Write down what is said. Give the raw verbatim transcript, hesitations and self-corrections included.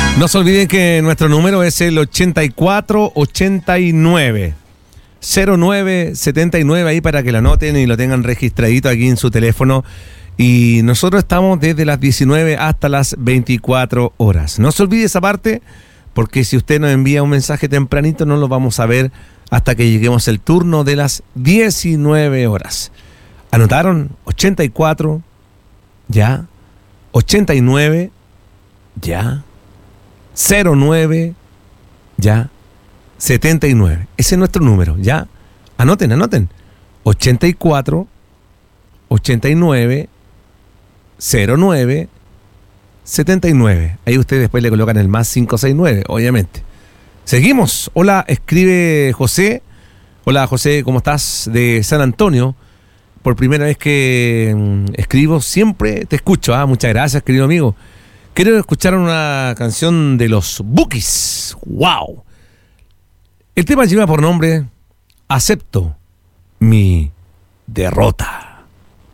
No se olviden que nuestro número es el ochenta y cuatro ochenta y nueve cero nueve setenta y nueve, ahí para que lo anoten y lo tengan registradito aquí en su teléfono. Y nosotros estamos desde las diecinueve hasta las veinticuatro horas. No se olvide esa parte, porque si usted nos envía un mensaje tempranito no lo vamos a ver hasta que lleguemos al turno de las diecinueve horas. ¿Anotaron? ochenta y cuatro, ya. ochenta y nueve, ya. cero nueve, ya. setenta y nueve. Ese es nuestro número, ya. Anoten, anoten. ochenta y cuatro, ochenta y nueve, cero nueve, setenta y nueve. Ahí ustedes después le colocan el más quinientos sesenta y nueve, obviamente. Seguimos. Hola, escribe José. Hola, José, ¿cómo estás? De San Antonio. Por primera vez que mm, escribo, siempre te escucho. Ah, muchas gracias, querido amigo. Quiero escuchar una canción de los Bukis. ¡Wow! El tema lleva por nombre Acepto mi derrota.